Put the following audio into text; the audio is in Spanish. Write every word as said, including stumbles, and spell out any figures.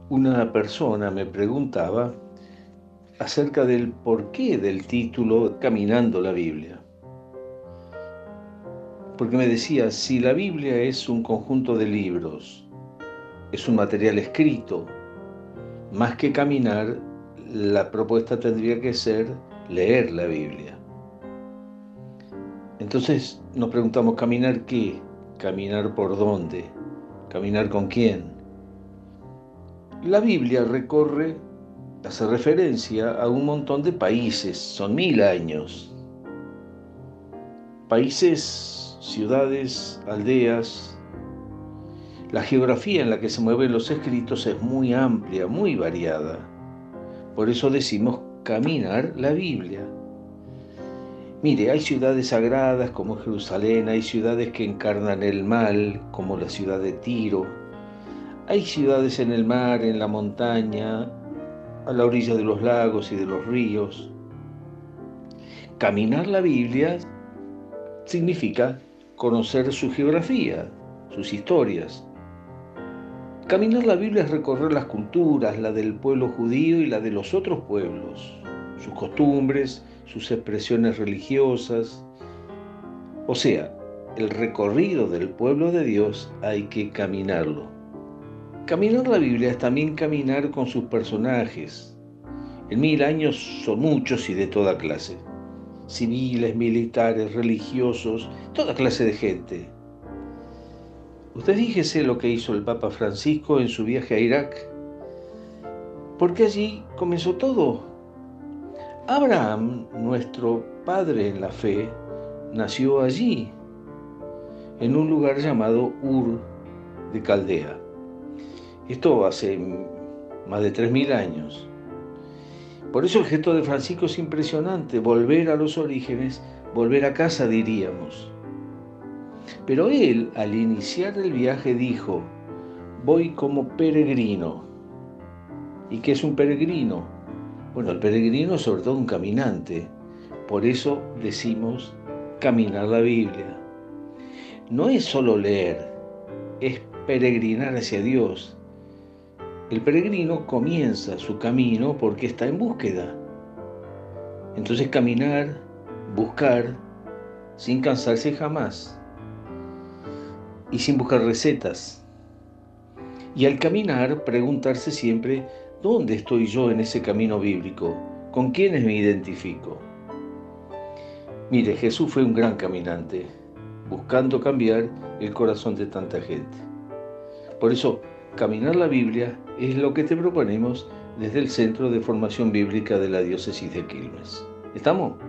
Una persona me preguntaba acerca del porqué del título Caminando la Biblia. Porque me decía, si la Biblia es un conjunto de libros, es un material escrito, más que caminar, la propuesta tendría que ser leer la Biblia. Entonces nos preguntamos, ¿caminar qué? ¿Caminar por dónde? ¿Caminar con quién? La Biblia recorre, hace referencia a un montón de países, son mil años. Países, ciudades, aldeas. La geografía en la que se mueven los escritos es muy amplia, muy variada. Por eso decimos caminar la Biblia. Mire, hay ciudades sagradas como Jerusalén, hay ciudades que encarnan el mal, como la ciudad de Tiro. Hay ciudades en el mar, en la montaña, a la orilla de los lagos y de los ríos. Caminar la Biblia significa conocer su geografía, sus historias. Caminar la Biblia es recorrer las culturas, la del pueblo judío y la de los otros pueblos, sus costumbres, sus expresiones religiosas. O sea, el recorrido del pueblo de Dios hay que caminarlo. Caminar la Biblia es también caminar con sus personajes. En mil años son muchos y de toda clase. Civiles, militares, religiosos, toda clase de gente. Usted fíjese lo que hizo el Papa Francisco en su viaje a Irak, porque allí comenzó todo. Abraham, nuestro padre en la fe, nació allí, en un lugar llamado Ur de Caldea. Esto hace más de tres mil años. Por eso el gesto de Francisco es impresionante, volver a los orígenes, volver a casa, diríamos. Pero él, al iniciar el viaje, dijo, voy como peregrino. ¿Y qué es un peregrino? Bueno, el peregrino es sobre todo un caminante. Por eso decimos caminar la Biblia. No es solo leer, es peregrinar hacia Dios. El peregrino comienza su camino porque está en búsqueda. Entonces caminar, buscar, sin cansarse jamás. Y sin buscar recetas. Y al caminar, preguntarse siempre, ¿dónde estoy yo en ese camino bíblico? ¿Con quiénes me identifico? Mire, Jesús fue un gran caminante, buscando cambiar el corazón de tanta gente. Por eso, caminar la Biblia es lo que te proponemos desde el Centro de Formación Bíblica de la Diócesis de Quilmes. ¿Estamos?